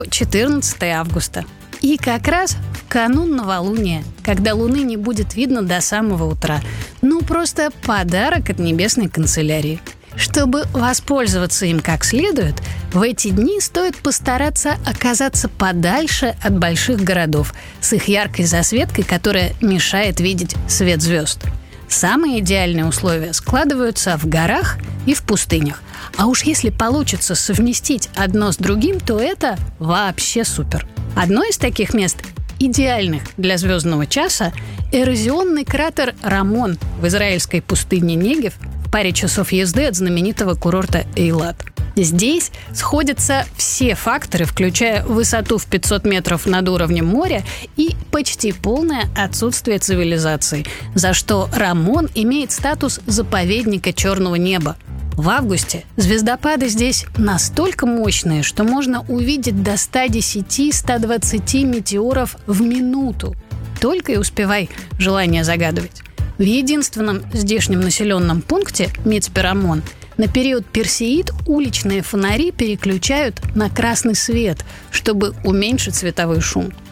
14 августа. И как раз в канун новолуния, когда Луны не будет видно до самого утра. Просто подарок от небесной канцелярии. Чтобы воспользоваться им как следует, в эти дни стоит постараться оказаться подальше от больших городов с их яркой засветкой, которая мешает видеть свет звезд. Самые идеальные условия складываются в горах и в пустынях. А уж если получится совместить одно с другим, то это вообще супер. Одно из таких мест, идеальных для звездного часа, эрозионный кратер Рамон в израильской пустыне Негев в паре часов езды от знаменитого курорта Эйлат. Здесь сходятся все факторы, включая высоту в 500 метров над уровнем моря и почти полное отсутствие цивилизации, за что Рамон имеет статус заповедника черного неба. В августе звездопады здесь настолько мощные, что можно увидеть до 110-120 метеоров в минуту. Только и успевай желание загадывать. В единственном здешнем населенном пункте Мицпе-Рамон на период Персеид уличные фонари переключают на красный свет, чтобы уменьшить световой шум.